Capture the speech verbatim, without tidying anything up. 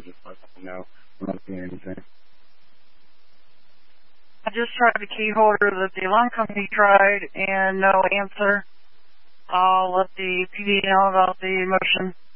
and just let them know I'm not seeing anything. I just tried the key holder that the alarm company tried, and no answer. I'll let the P D know about the motion.